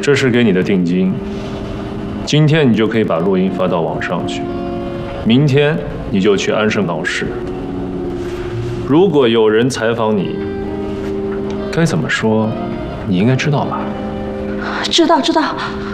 这是给你的定金，今天你就可以把录音发到网上去，明天你就去安盛搞事。如果有人采访你，该怎么说，你应该知道吧？ 知道。